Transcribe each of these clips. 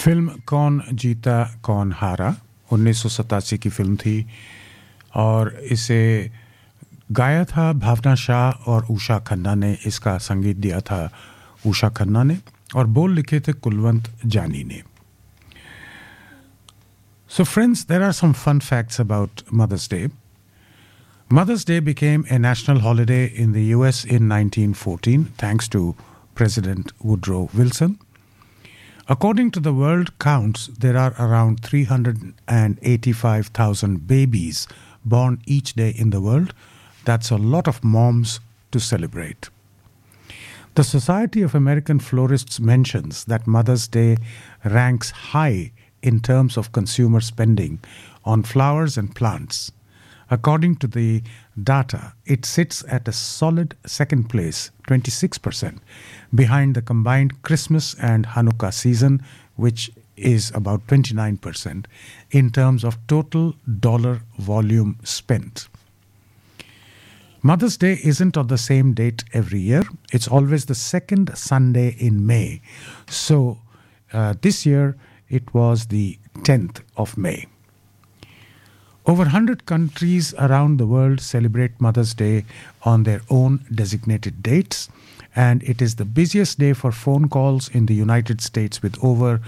Film कौन जीता कौन हारा 1987 की फिल्म थी और इसे गाया था भावना शाह और उषा खन्ना ने। इसका संगीत दिया था उषा खन्ना ने और बोल लिखे थे कुलवंत जानी ने। So friends, there are some fun facts about Mother's Day. Mother's Day became a national holiday in the US in 1914 thanks to President Woodrow Wilson. According to the World Counts, there are around 385,000 babies born each day in the world. That's a lot of moms to celebrate. The Society of American Florists mentions that Mother's Day ranks high in terms of consumer spending on flowers and plants. According to the data, it sits at a solid second place, 26%, behind the combined Christmas and Hanukkah season, which is about 29%, in terms of total dollar volume spent. Mother's Day isn't on the same date every year. It's always the second Sunday in May. So this year, it was the 10th of May. Over 100 countries around the world celebrate Mother's Day on their own designated dates, and it is the busiest day for phone calls in the United States, with over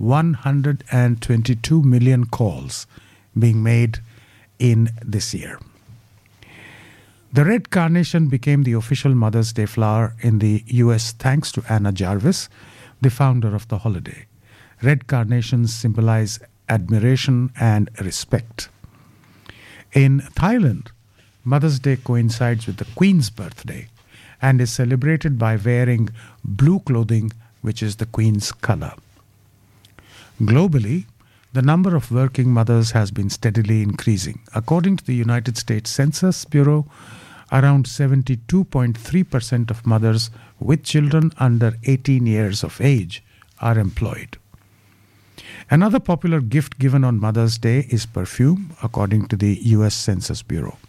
122 million calls being made in this year. The red carnation became the official Mother's Day flower in the US thanks to Anna Jarvis, the founder of the holiday. Red carnations symbolize admiration and respect. In Thailand, Mother's Day coincides with the Queen's birthday and is celebrated by wearing blue clothing, which is the Queen's color. Globally, the number of working mothers has been steadily increasing. According to the United States Census Bureau, around 72.3% of mothers with children under 18 years of age are employed. Another popular gift given on Mother's Day is perfume, according to the US Census Bureau.